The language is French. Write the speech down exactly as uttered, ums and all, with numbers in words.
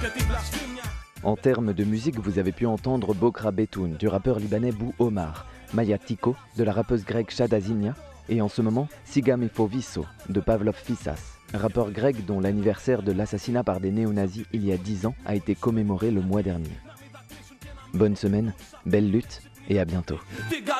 En termes de musique, vous avez pu entendre Bokra Betoun du rappeur libanais Bou Omar, Maya Tiko de la rappeuse grecque Shada Zinia et en ce moment Sigam Visso de Pavlov Fissas, rappeur grec dont l'anniversaire de l'assassinat par des néo-nazis il y a dix ans a été commémoré le mois dernier. Bonne semaine, belle lutte et à bientôt.